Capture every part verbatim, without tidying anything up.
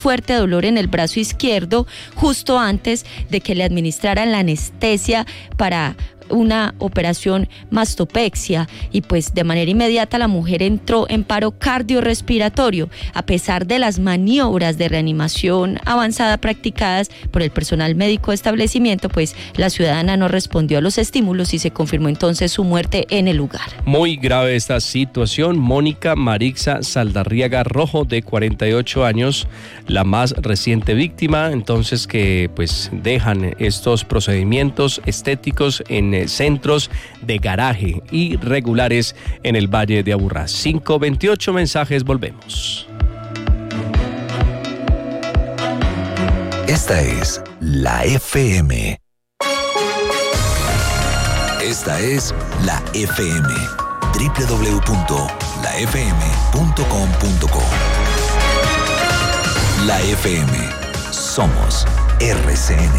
fuerte dolor en el brazo izquierdo justo antes de que le administraran la anestesia para una operación mastopexia, y pues de manera inmediata la mujer entró en paro cardiorrespiratorio. A pesar de las maniobras de reanimación avanzada practicadas por el personal médico de establecimiento, pues la ciudadana no respondió a los estímulos y se confirmó entonces su muerte en el lugar. Muy grave esta situación. Mónica Marixa Saldarriaga Rojo, de cuarenta y ocho años, la más reciente víctima, entonces, que pues dejan estos procedimientos estéticos en centros de garaje irregulares en el Valle de Aburrá. cinco veintiocho mensajes, volvemos. Esta es la F M. Esta es la F M. doble u doble u doble u punto la f m punto com punto co. La F M. Somos R C N.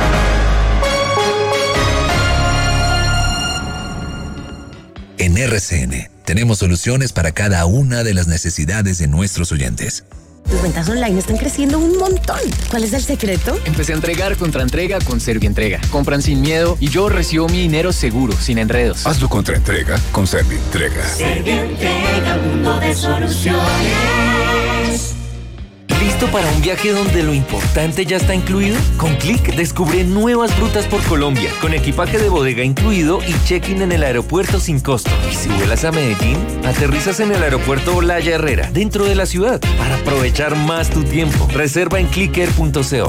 En R C N tenemos soluciones para cada una de las necesidades de nuestros oyentes. Tus ventas online están creciendo un montón. ¿Cuál es el secreto? Empecé a entregar Contraentrega con Servientrega. Compran sin miedo y yo recibo mi dinero seguro, sin enredos. Hazlo Contraentrega con Servientrega. Servientrega, mundo de soluciones. ¿Listo para un viaje donde lo importante ya está incluido? Con Click descubre nuevas rutas por Colombia, con equipaje de bodega incluido y check-in en el aeropuerto sin costo. Y si vuelas a Medellín, aterrizas en el aeropuerto Olaya Herrera, dentro de la ciudad, para aprovechar más tu tiempo. Reserva en clicker punto co.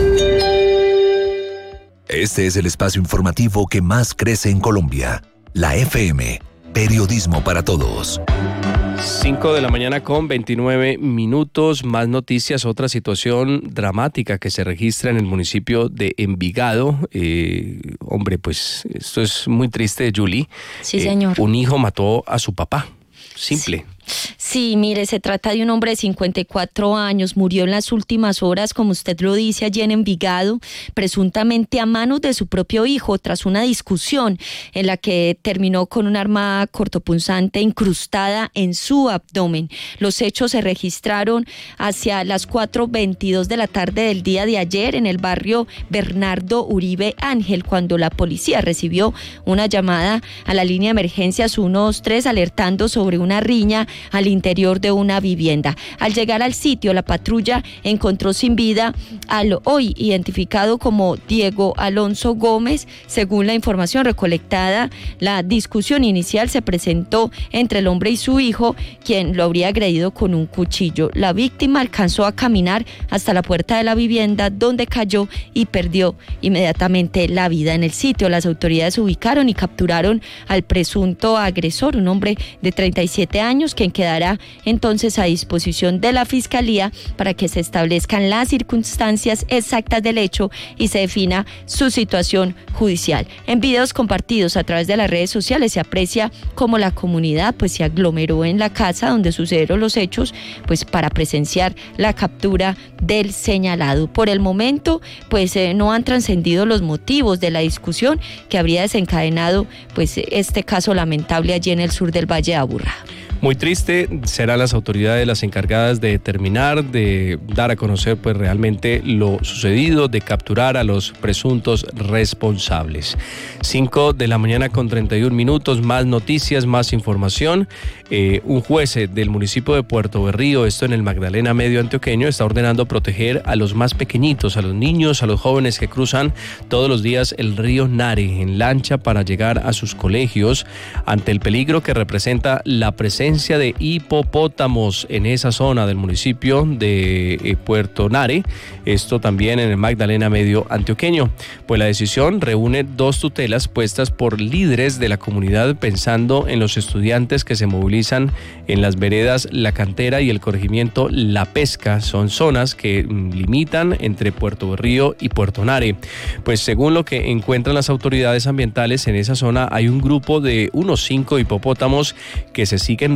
Este es el espacio informativo que más crece en Colombia. La F M, periodismo para todos. cinco de la mañana con veintinueve minutos, más noticias. Otra situación dramática que se registra en el municipio de Envigado. Eh, hombre, pues esto es muy triste, Julie. Sí, señor. Eh, un hijo mató a su papá. Simple. Sí. Sí, mire, se trata de un hombre de cincuenta y cuatro años, murió en las últimas horas, como usted lo dice, allí en Envigado, presuntamente a manos de su propio hijo, tras una discusión en la que terminó con un arma cortopunzante incrustada en su abdomen. Los hechos se registraron hacia las cuatro veintidós de la tarde del día de ayer en el barrio Bernardo Uribe Ángel, cuando la policía recibió una llamada a la línea de emergencias uno dos tres alertando sobre una riña al interior de una vivienda. Al llegar al sitio, la patrulla encontró sin vida al hoy identificado como Diego Alonso Gómez. Según la información recolectada, la discusión inicial se presentó entre el hombre y su hijo, quien lo habría agredido con un cuchillo. La víctima alcanzó a caminar hasta la puerta de la vivienda, donde cayó y perdió inmediatamente la vida. En el sitio, las autoridades ubicaron y capturaron al presunto agresor, un hombre de treinta y siete años, quien quedará entonces a disposición de la Fiscalía para que se establezcan las circunstancias exactas del hecho y se defina su situación judicial. En videos compartidos a través de las redes sociales se aprecia cómo la comunidad pues se aglomeró en la casa donde sucedieron los hechos, pues para presenciar la captura del señalado. Por el momento, pues eh, no han trascendido los motivos de la discusión que habría desencadenado pues este caso lamentable allí en el sur del Valle de Aburrá. Muy triste, serán las autoridades las encargadas de determinar, de dar a conocer pues realmente lo sucedido, de capturar a los presuntos responsables. cinco de la mañana con treinta y un minutos, más noticias, más información. Eh, un juez del municipio de Puerto Berrío, esto en el Magdalena Medio antioqueño, está ordenando proteger a los más pequeñitos, a los niños, a los jóvenes que cruzan todos los días el río Nare en lancha para llegar a sus colegios ante el peligro que representa la presencia de hipopótamos en esa zona del municipio de eh, Puerto Nare, esto también en el Magdalena Medio antioqueño. Pues la decisión reúne dos tutelas puestas por líderes de la comunidad pensando en los estudiantes que se movilizan en las veredas La Cantera y el corregimiento La Pesca. Son zonas que limitan entre Puerto Berrío y Puerto Nare. Pues según lo que encuentran las autoridades ambientales, en esa zona hay un grupo de unos cinco hipopótamos que se siguen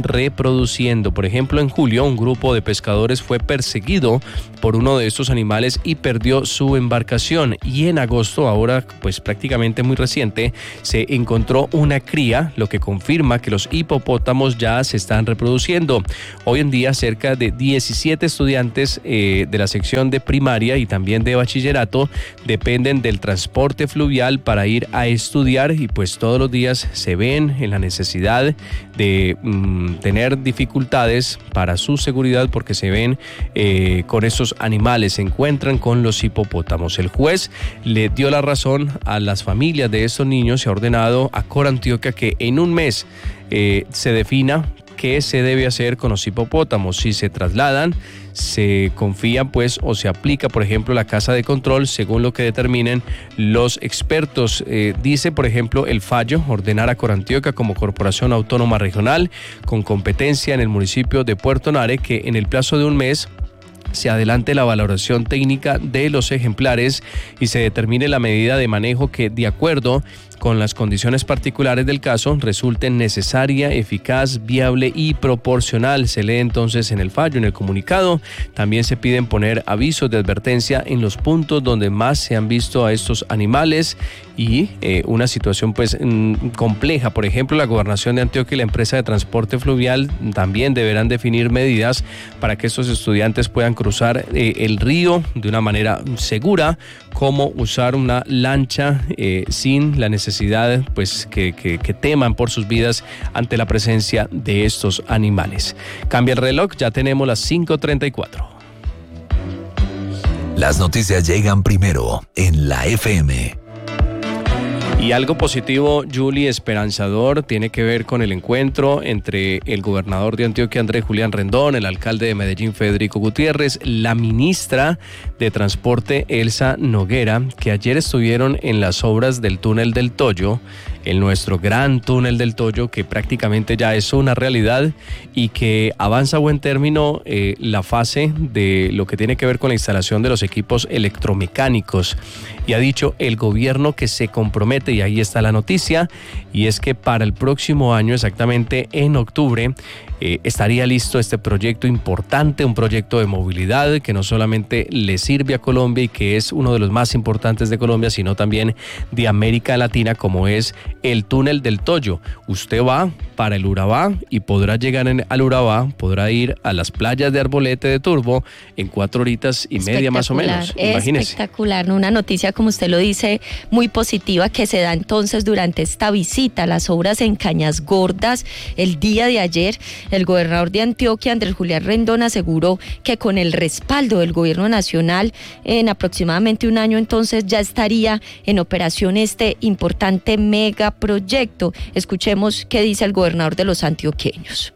reproduciendo. Por ejemplo, en julio un grupo de pescadores fue perseguido por uno de estos animales y perdió su embarcación. Y en agosto, ahora pues prácticamente muy reciente, se encontró una cría, lo que confirma que los hipopótamos ya se están reproduciendo. Hoy en día cerca de diecisiete estudiantes eh, de la sección de primaria y también de bachillerato dependen del transporte fluvial para ir a estudiar y pues todos los días se ven en la necesidad de mm, tener dificultades para su seguridad porque se ven eh, con estos animales, se encuentran con los hipopótamos. El juez le dio la razón a las familias de estos niños y ha ordenado a Corantioquia que en un mes eh, se defina qué se debe hacer con los hipopótamos, si se trasladan, se confía pues o se aplica por ejemplo la casa de control según lo que determinen los expertos. Eh, dice por ejemplo el fallo ordenar a Corantioquia como corporación autónoma regional con competencia en el municipio de Puerto Nare que en el plazo de un mes se adelante la valoración técnica de los ejemplares y se determine la medida de manejo que, de acuerdo con las condiciones particulares del caso, resulte necesaria, eficaz, viable y proporcional. Se lee entonces en el fallo, en el comunicado. También se piden poner avisos de advertencia en los puntos donde más se han visto a estos animales y eh, una situación pues mm, compleja. Por ejemplo, la Gobernación de Antioquia y la empresa de transporte fluvial también deberán definir medidas para que estos estudiantes puedan cruzar eh, el río de una manera segura, como usar una lancha eh, sin la necesidad pues que, que, que teman por sus vidas ante la presencia de estos animales. Cambia el reloj, ya tenemos las cinco treinta y cuatro. Las noticias llegan primero en la F M. Y algo positivo, Julie, esperanzador, tiene que ver con el encuentro entre el gobernador de Antioquia, Andrés Julián Rendón, el alcalde de Medellín, Federico Gutiérrez, la ministra de Transporte, Elsa Noguera, que ayer estuvieron en las obras del túnel del Toyo, en nuestro gran túnel del Toyo, que prácticamente ya es una realidad y que avanza a buen término eh, la fase de lo que tiene que ver con la instalación de los equipos electromecánicos. Y ha dicho el gobierno que se compromete, y ahí está la noticia, y es que para el próximo año, exactamente en octubre, eh, estaría listo este proyecto importante, un proyecto de movilidad que no solamente le sirve a Colombia y que es uno de los más importantes de Colombia, sino también de América Latina, como es el túnel del Toyo. Usted va para el Urabá y podrá llegar en, al Urabá, podrá ir a las playas de Arbolete de Turbo en cuatro horitas y media más o menos. Imagínese. Espectacular, una noticia, como usted lo dice, muy positiva que se da entonces durante esta visita a las obras en Cañas Gordas. El día de ayer, el gobernador de Antioquia, Andrés Julián Rendón, aseguró que con el respaldo del gobierno nacional, en aproximadamente un año entonces ya estaría en operación este importante megaproyecto. Escuchemos qué dice el gobernador de los antioqueños.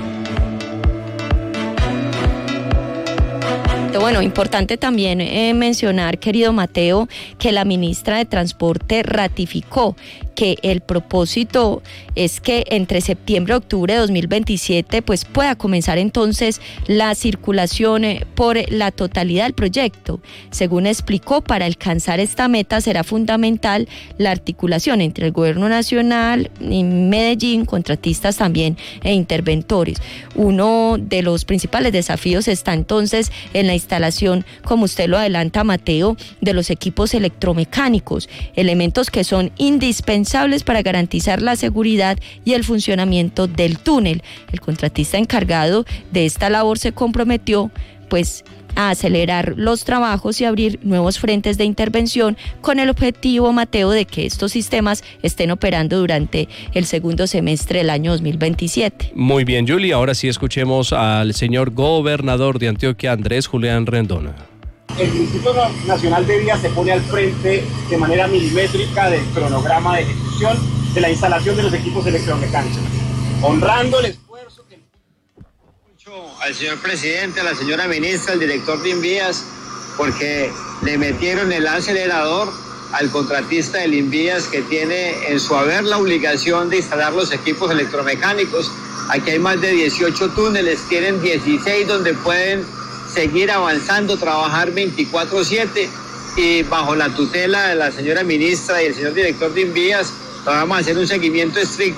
Bueno, importante también eh, mencionar, querido Mateo, que la ministra de Transporte ratificó que el propósito es que entre septiembre y octubre de dos mil veintisiete pues pueda comenzar entonces la circulación eh, por la totalidad del proyecto. Según explicó, para alcanzar esta meta será fundamental la articulación entre el gobierno nacional y Medellín, contratistas también e interventores. Uno de los principales desafíos está entonces en la instalación, como usted lo adelanta, Mateo, de los equipos electromecánicos, elementos que son indispensables para garantizar la seguridad y el funcionamiento del túnel. El contratista encargado de esta labor se comprometió pues a acelerar los trabajos y abrir nuevos frentes de intervención con el objetivo, Mateo, de que estos sistemas estén operando durante el segundo semestre del año dos mil veintisiete. Muy bien, Julie, ahora sí escuchemos al señor gobernador de Antioquia, Andrés Julián Rendón. El Instituto Nacional de Vías se pone al frente de manera milimétrica del cronograma de ejecución de la instalación de los equipos electromecánicos, honrando el esfuerzo que al señor presidente, a la señora ministra, al director de Invías, porque le metieron el acelerador al contratista del Invías, que tiene en su haber la obligación de instalar los equipos electromecánicos. Aquí hay más de dieciocho túneles, tienen dieciséis donde pueden seguir avanzando, trabajar veinticuatro siete, y bajo la tutela de la señora ministra y el señor director de Invías vamos a hacer un seguimiento estricto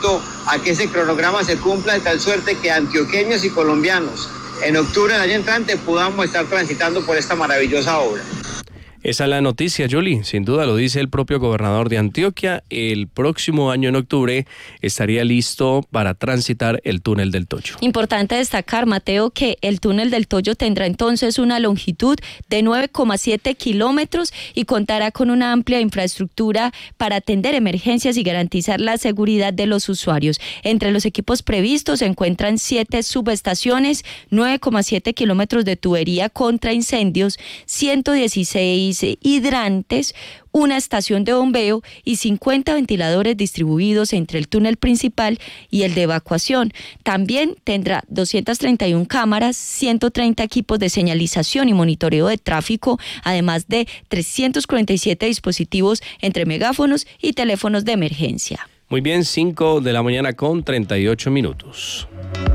a que ese cronograma se cumpla de tal suerte que antioqueños y colombianos en octubre del año entrante podamos estar transitando por esta maravillosa obra. Esa es la noticia, Yoli. Sin duda lo dice el propio gobernador de Antioquia. El próximo año en octubre estaría listo para transitar el túnel del Toyo. Importante destacar, Mateo, que el túnel del Toyo tendrá entonces una longitud de nueve coma siete kilómetros y contará con una amplia infraestructura para atender emergencias y garantizar la seguridad de los usuarios. Entre los equipos previstos se encuentran siete subestaciones, nueve coma siete kilómetros de tubería contra incendios, ciento dieciséis hidrantes, una estación de bombeo y cincuenta ventiladores distribuidos entre el túnel principal y el de evacuación. También tendrá doscientas treinta y una cámaras, ciento treinta equipos de señalización y monitoreo de tráfico, además de trescientos cuarenta y siete dispositivos entre megáfonos y teléfonos de emergencia. Muy bien, cinco de la mañana con treinta y ocho minutos.